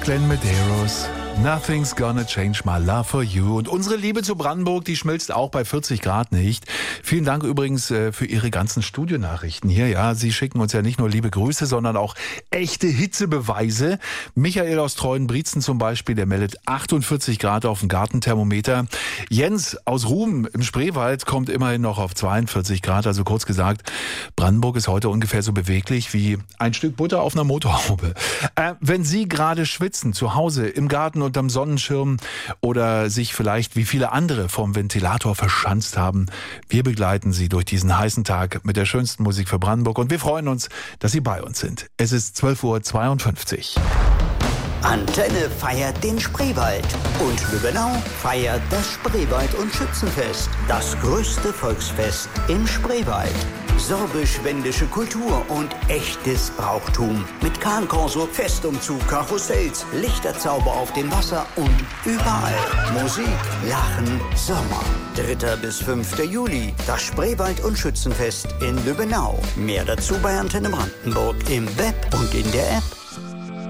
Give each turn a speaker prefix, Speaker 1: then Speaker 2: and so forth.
Speaker 1: Glenn Medeiros. Nothing's gonna change my love for you. Und unsere Liebe zu Brandenburg, die schmilzt auch bei 40 Grad nicht. Vielen Dank übrigens für Ihre ganzen Studionachrichten hier. Ja, Sie schicken uns ja nicht nur liebe Grüße, sondern auch echte Hitzebeweise. Michael aus Treuenbrietzen zum Beispiel, der meldet 48 Grad auf dem Gartenthermometer. Jens aus Ruhm im Spreewald kommt immerhin noch auf 42 Grad. Also kurz gesagt, Brandenburg ist heute ungefähr so beweglich wie ein Stück Butter auf einer Motorhaube. Wenn Sie gerade schwitzen, zu Hause, im Garten, unterm Sonnenschirm oder sich vielleicht wie viele andere vorm Ventilator verschanzt haben. Wir begleiten Sie durch diesen heißen Tag mit der schönsten Musik für Brandenburg und wir freuen uns, dass Sie bei uns sind. Es ist 12:52 Uhr.
Speaker 2: Antenne feiert den Spreewald und Lübbenau feiert das Spreewald- und Schützenfest. Das größte Volksfest im Spreewald. Sorbisch-wendische Kultur und echtes Brauchtum. Mit Kahnkorso, Festumzug, Karussells, Lichterzauber auf dem Wasser und überall. Musik, Lachen, Sommer. 3. bis 5. Juli. Das Spreewald- und Schützenfest in Lübbenau. Mehr dazu bei Antenne Brandenburg im Web und in der App.